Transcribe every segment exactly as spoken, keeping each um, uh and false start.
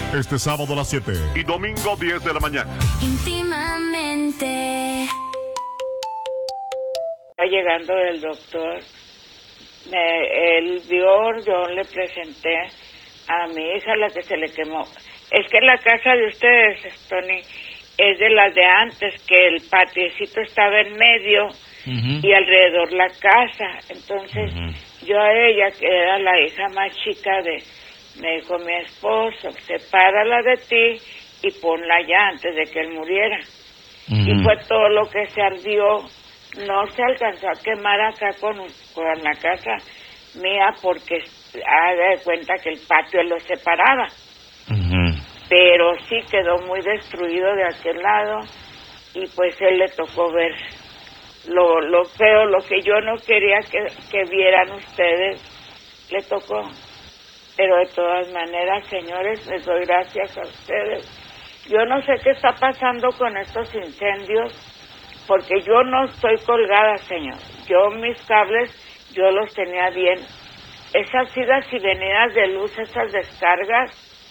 Este sábado a las siete y domingo diez de la mañana. Íntimamente. Llegando el doctor, me, él vio, yo le presenté a mi hija, la que se le quemó. Es que la casa de ustedes, Tony, es de las de antes, que el patiecito estaba en medio uh-huh. y alrededor la casa. Entonces, uh-huh. yo a ella, que era la hija más chica de, me dijo mi esposo, sepárala de ti y ponla ya antes de que él muriera. Uh-huh. Y fue todo lo que se ardió. No se alcanzó a quemar acá con, con la casa mía porque haga de cuenta que el patio lo separaba. Uh-huh. Pero sí quedó muy destruido de aquel lado y pues él le tocó ver lo, lo feo, lo que yo no quería que, que vieran ustedes, le tocó. Pero de todas maneras, señores, les doy gracias a ustedes. Yo no sé qué está pasando con estos incendios, porque yo no estoy colgada, señor. Yo mis cables, yo los tenía bien. Esas idas y venidas de luz, esas descargas,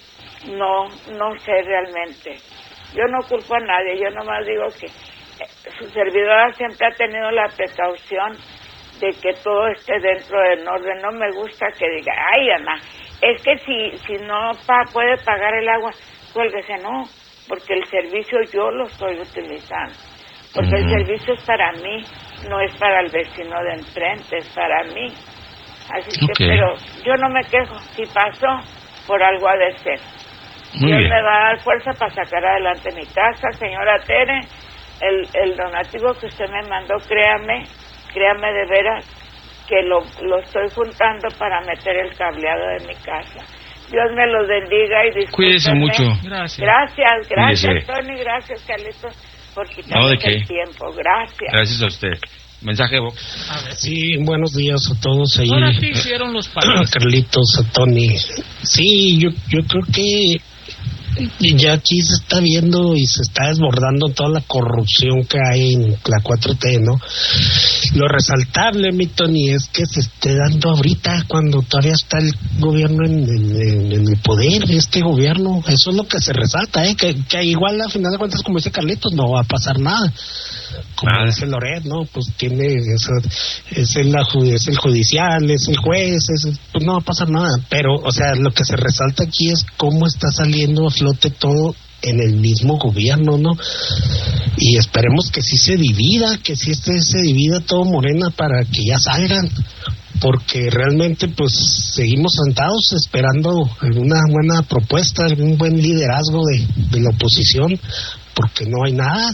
no, no sé realmente. Yo no culpo a nadie, yo nomás digo que eh, su servidora siempre ha tenido la precaución de que todo esté dentro del orden. No me gusta que diga, ay, Ana, es que si, si no pa, puede pagar el agua, cuélguese, no, porque el servicio yo lo estoy utilizando. Porque uh-huh. el servicio es para mí, no es para el vecino de enfrente, es para mí. Así okay. que, pero yo no me quejo, si pasó, por algo ha de ser. Muy Dios bien. Me va a dar fuerza para sacar adelante mi casa, señora Tere. El, el donativo que usted me mandó, créame, créame de veras, que lo, lo estoy juntando para meter el cableado de mi casa. Dios me los bendiga y discúlpenme. Cuídese mucho. Gracias. Gracias, gracias, Cuídese. Tony, gracias, Carlitos, por quitarme no, el tiempo. Gracias. Gracias a usted. Mensaje, Vox. Sí, buenos días a todos ahí. Ahora sí hicieron los palos. A Carlitos, a Tony. Sí, yo, yo creo que ya aquí se está viendo y se está desbordando toda la corrupción que hay en la cuatro T, ¿no? Lo resaltable, mi Tony, es que se esté dando ahorita cuando todavía está el gobierno en, en, en el poder, este gobierno. Eso es lo que se resalta, ¿eh? Que, que igual a final de cuentas, como dice Carlitos, no va a pasar nada. Como ah. dice Loret, ¿no? Pues tiene eso, es el, es el judicial, es el juez, es, pues no va a pasar nada. Pero, o sea, lo que se resalta aquí es cómo está saliendo a flote todo en el mismo gobierno, ¿no? Y esperemos que sí se divida, que sí este, se divida todo Morena para que ya salgan, porque realmente pues seguimos sentados esperando alguna buena propuesta, algún buen liderazgo de, de la oposición, porque no hay nada,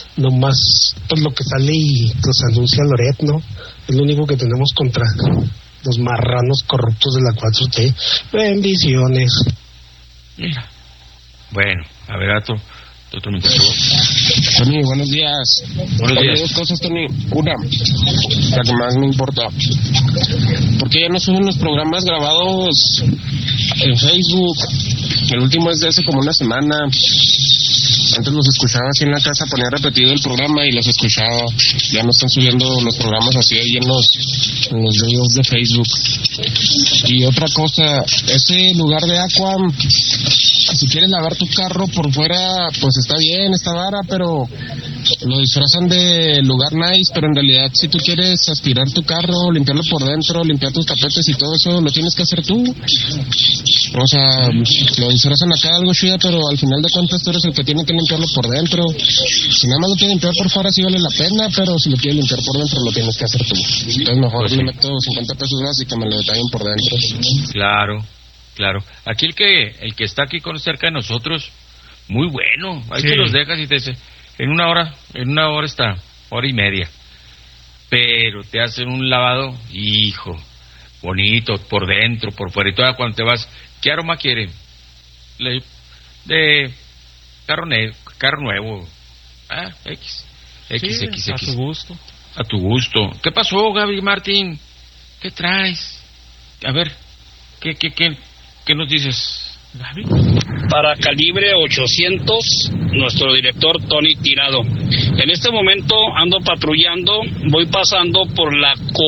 nomás pues lo que sale y los anuncia Loret, ¿no? Es lo único que tenemos contra los marranos corruptos de la cuatro T. Bendiciones. Mira. Bueno, a ver, Ato, otro muchacho. Tony, buenos días. Buenos días. Hay dos cosas, Tony. Una, la que más me importa. ¿Por qué ya no suben los programas grabados en Facebook? El último es de hace como una semana. Antes los escuchaba así en la casa, ponía repetido el programa y los escuchaba. Ya no están subiendo los programas así ahí en los, en los videos de Facebook. Y otra cosa, ese lugar de Aqua, si quieres lavar tu carro por fuera, pues está bien, está vara, pero lo disfrazan de lugar nice, pero en realidad si tú quieres aspirar tu carro, limpiarlo por dentro, limpiar tus tapetes y todo eso, lo tienes que hacer tú. O sea, lo disfrazan acá algo chida, pero al final de cuentas tú eres el que tiene que limpiarlo por dentro. Si nada más lo quieres limpiar por fuera sí vale la pena, pero si lo quieres limpiar por dentro lo tienes que hacer tú. Entonces mejor pues sí. Le meto cincuenta pesos más y que me lo detallen por dentro. Claro, claro. Aquí el que el que está aquí con cerca de nosotros, muy bueno. Ahí sí. Te los dejas y te dice, en una hora, en una hora está, hora y media. Pero te hacen un lavado, hijo, bonito, por dentro, por fuera. Y todavía cuando te vas, ¿qué aroma quiere? Le, de carro, ne- carro nuevo. Ah, X. X, sí, X, X. A tu gusto. A tu gusto. ¿Qué pasó, Gaby Martín? ¿Qué traes? A ver, ¿qué, qué, qué, qué nos dices, Gaby? Para Calibre ochocientos, nuestro director Tony Tirado. En este momento ando patrullando, voy pasando por la